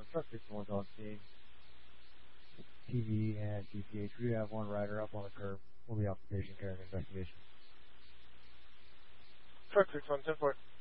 Truck 61's on scene. TV and GPH. We have one rider up on the curb. We'll be off the station carrying an investigation. Truck 61, 10-4.